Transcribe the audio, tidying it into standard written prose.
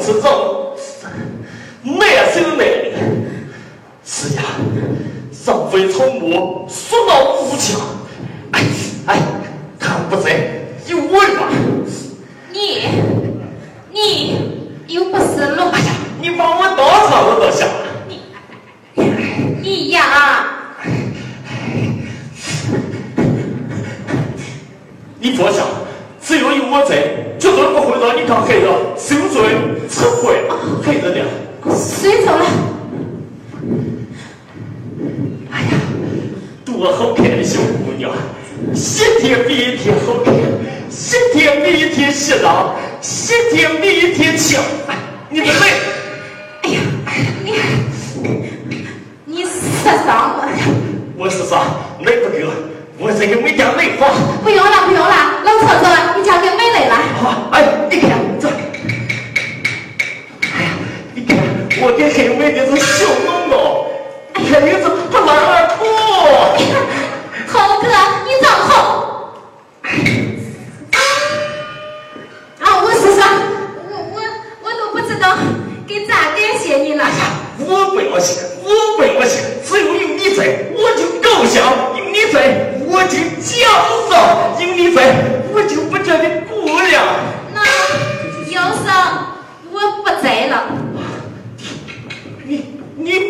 吃肉，难受难。是呀，上非草木，所到无强。哎，看不在，有我吧？ 你又不是龙。 哎呀，你把我当啥我都想。 你呀。 你放下，只要有我在，绝对不会让你看黑了受罪吃亏。黑着点。 谁走了？ 哎呀，多好看的小姑娘，一天比一天好看，一天比一天洗朗，一天比一天强。你的泪， 哎呀，你色伤我。 我是啥？累不够，我这个没点累法。 不用了，老厕所了，你交给美蕾了。 好，哎，你看这，哎呀，你看我跟黑妹的是小梦哦，看你这不玩儿不？ 猴哥，你真好。我是说，我都不知道该咋感谢你了。 我不要钱，只有你在，我就高兴；有你在，我就骄傲；有你在，我就不觉得孤凉。 那要是我不在了， 你